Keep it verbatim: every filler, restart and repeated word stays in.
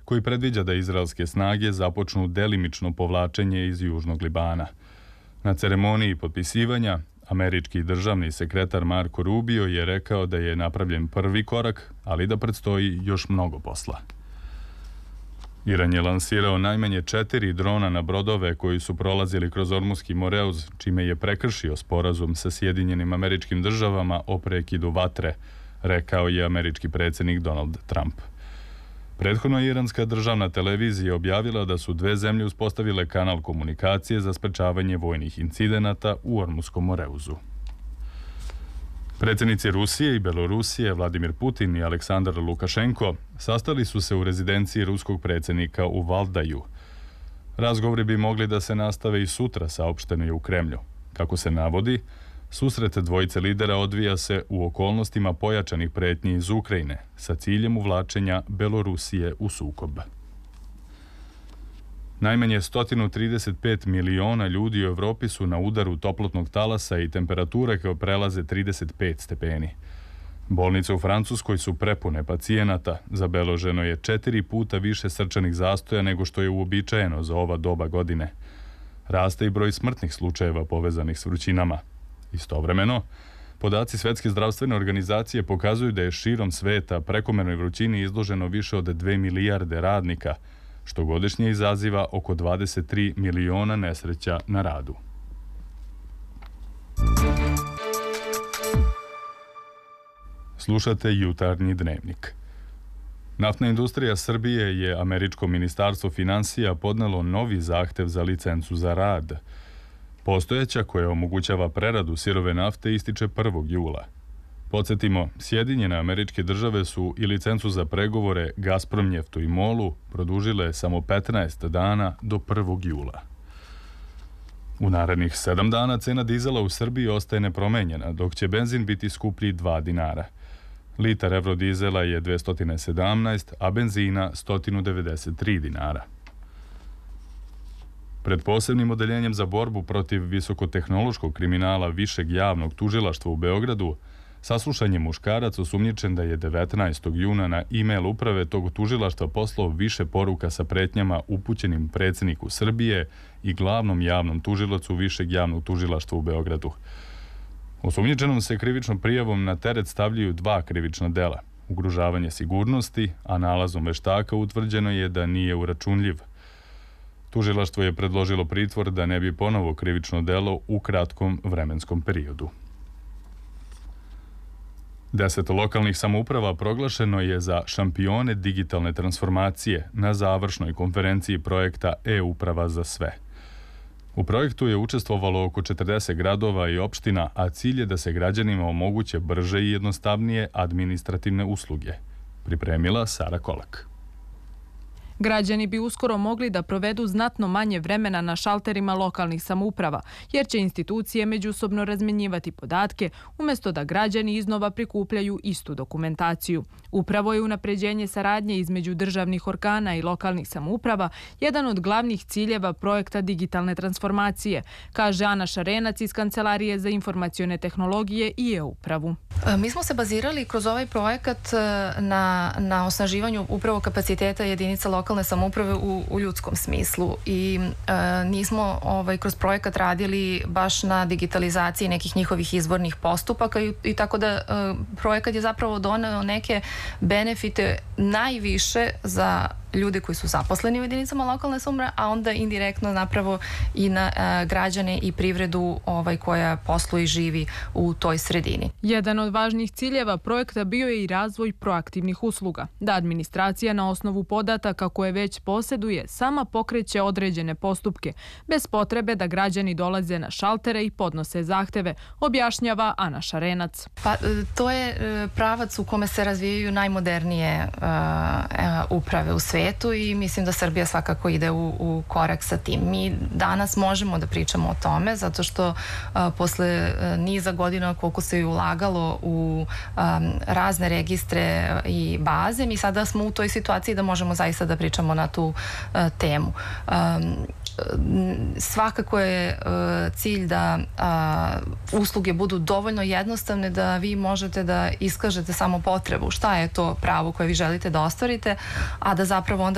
koji predviđa da izraelske snage započnu delimično povlačenje iz južnog Libana. Na ceremoniji potpisivanja američki državni sekretar Marco Rubio je rekao da je napravljen prvi korak, ali da predstoji još mnogo posla. Iran je lansirao najmanje četiri drona na brodove koji su prolazili kroz Ormuski Moreuz, čime je prekršio sporazum sa Sjedinjenim Američkim Državama o prekidu vatre, rekao je američki predsjednik Donald Trump. Prethodno je iranska državna televizija objavila da su dve zemlje uspostavile kanal komunikacije za sprečavanje vojnih incidenata u Ormuskom Moreuzu. Predsjednici Rusije i Belorusije Vladimir Putin i Aleksandar Lukašenko sastali su se u rezidenciji ruskog predsjednika u Valdaju. Razgovori bi mogli da se nastave i sutra, saopšteno je u Kremlju. Kako se navodi, susret dvojice lidera odvija se u okolnostima pojačanih pretnji iz Ukrajine sa ciljem uvlačenja Belorusije u sukob. Najmanje sto trideset pet miliona ljudi u Evropi su na udaru toplotnog talasa i temperature koje prelaze trideset pet stepeni. Bolnice u Francuskoj su prepune pacijenata, zabeleženo je četiri puta više srčanih zastoja nego što je uobičajeno za ova doba godine. Raste i broj smrtnih slučajeva povezanih s vrućinama. Istovremeno, podaci Svetske zdravstvene organizacije pokazuju da je širom sveta prekomernoj vrućini izloženo više od dve milijarde radnika, što godišnje izaziva oko dvadeset tri miliona nesreća na radu. Slušate Jutarnji dnevnik. Naftna industrija Srbije je američko ministarstvo finansija podnelo novi zahtev za licencu za rad. Postojeća, koja omogućava preradu sirove nafte, ističe prvog jula. Podsjetimo, Sjedinjene Američke Države su i licencu za pregovore Gazpromnjeftu i Molu produžile samo petnaest dana do prvog jula. U narednih sedam dana cena dizela u Srbiji ostaje nepromenjena, dok će benzin biti skuplji dva dinara. Litar evrodizela je dvesta sedamnaest, a benzina sto devedeset tri dinara. Pred posebnim odeljenjem za borbu protiv visokotehnološkog kriminala Višeg javnog tužilaštva u Beogradu saslušan je muškarac osumnjičen da je devetnaestog juna na e-mail uprave tog tužilaštva poslao više poruka sa pretnjama upućenim predsjedniku Srbije i glavnom javnom tužilacu Višeg javnog tužilaštva u Beogradu. Osumnjičenom se krivičnom prijavom na teret stavljaju dva krivična dela: ugrožavanje sigurnosti, a nalazom veštaka utvrđeno je da nije uračunljiv. Tužilaštvo je predložilo pritvor da ne bi ponovo krivično delo u kratkom vremenskom periodu. Deset lokalnih samouprava proglašeno je za šampione digitalne transformacije na završnoj konferenciji projekta e-uprava za sve. U projektu je učestvovalo oko četrdeset gradova i opština, a cilj je da se građanima omoguće brže i jednostavnije administrativne usluge. Pripremila Sara Kolak. Građani bi uskoro mogli da provedu znatno manje vremena na šalterima lokalnih samouprava, jer će institucije međusobno razmenjivati podatke, umjesto da građani iznova prikupljaju istu dokumentaciju. Upravo je unapređenje saradnje između državnih organa i lokalnih samouprava jedan od glavnih ciljeva projekta digitalne transformacije, kaže Ana Šarenac iz Kancelarije za informacione tehnologije i e-upravu. Mi smo se bazirali kroz ovaj projekat na, na osnaživanju upravo kapaciteta jedinica lokalne samouprave u, u ljudskom smislu i e, nismo ovaj, kroz projekat radili baš na digitalizaciji nekih njihovih izbornih postupaka i, i tako da e, projekat je zapravo doneo neke benefite najviše za ljude koji su zaposleni u jedinicama lokalne samouprave, a onda indirektno napravo i na e, građane i privredu ovaj, koja posluje i živi u toj sredini. Jedan od važnih ciljeva projekta bio je i razvoj proaktivnih usluga, da administracija na osnovu podataka koje već posjeduje sama pokreće određene postupke, bez potrebe da građani dolaze na šaltere i podnose zahteve, objašnjava Ana Šarenac. Pa to je pravac u kome se razvijaju najmodernije uh, uprave u svetu i mislim da Srbija svakako ide u, u korak sa tim. Mi danas možemo da pričamo o tome zato što uh, posle uh, niza godina koliko se je ulagalo u um, razne registre i baze, mi sada smo u toj situaciji da možemo zaista da pričamo na tu uh, temu. Um, svakako je uh, cilj da uh, usluge budu dovoljno jednostavne da vi možete da iskažete samo potrebu šta je to pravo koje vi želite da ostvarite, a da zapravo onda